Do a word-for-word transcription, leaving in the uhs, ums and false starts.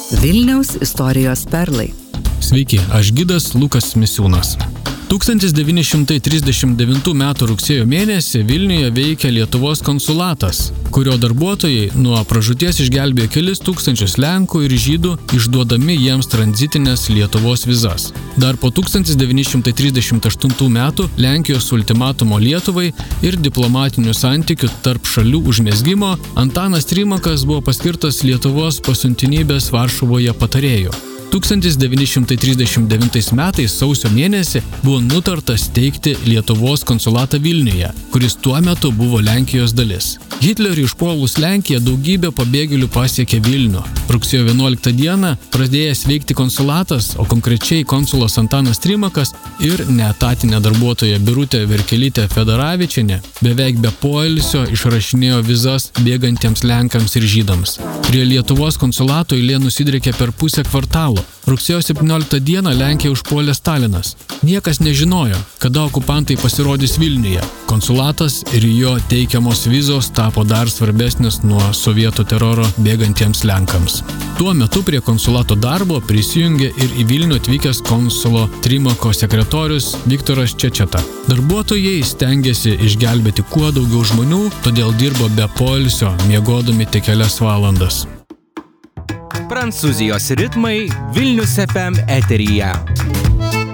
Vilniaus istorijos perlai. Sveiki, aš gidas Lukas Misiūnas. tūkstantis devyni šimtai trisdešimt devintų metų rugsėjo mėnesį Vilniuje veikia Lietuvos konsulatas, kurio darbuotojai nuo pražūties išgelbėjo kelis tūkstančius Lenkų ir Žydų, išduodami jiems tranzitinės Lietuvos vizas. Dar po tūkstantis devyni šimtai trisdešimt aštuntų metų Lenkijos ultimatumo Lietuvai ir diplomatinių santykių tarp šalių užmezgimo Antanas Trimakas buvo paskirtas Lietuvos pasiuntinybės Varšuvoje patarėju. tūkstantis devyni šimtai trisdešimt devintais metais sausio mėnesį buvo nutarta steigti Lietuvos konsulatą Vilniuje, kuris tuo metu buvo Lenkijos dalis. Hitleriui užpuolus Lenkiją daugybė pabėgėlių pasiekė Vilnių. Rugsėjo vienuoliktą dieną pradėjęs veikti konsulatas, o konkrečiai konsulas Antanas Trimakas ir neetatinė darbuotoja Birutė Verkelytė Fedoravičienė beveik be poilsio išrašinėjo vizas bėgantiems Lenkams ir Žydams. Prie Lietuvos konsulato eilė nusidriekė per pusę kvartalo. Rugsėjo septynioliktą dieną Lenkiją užpuolė Stalinas. Niekas nežinojo, kada okupantai pasirodys Vilniuje. Konsulatas ir jo teikiamos vizos tapo dar svarbesnės nuo sovietų teroro bėgantiems Lenkams. Tuo metu prie konsulato darbo prisijungė ir į Vilnių atvykęs konsulo Trimako sekretorius Viktoras Čečeta. Darbuotojai stengėsi išgelbėti kuo daugiau žmonių, todėl dirbo be poilsio, miegodami tik kelias valandas. Prancūzijos ritmai Vilnius F M eteryje.